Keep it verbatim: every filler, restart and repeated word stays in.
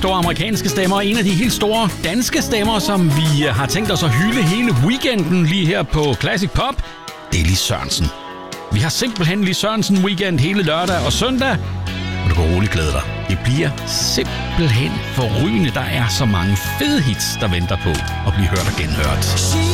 store amerikanske stemmer, og en af de helt store danske stemmer, som vi har tænkt os at hylde hele weekenden lige her på Classic Pop, det er Lis Sørensen. Vi har simpelthen Lis Sørensen weekend hele lørdag og søndag, og du kan roligt glæde dig. Det bliver simpelthen forrygende. Der er så mange fede hits, der venter på at blive hørt og genhørt.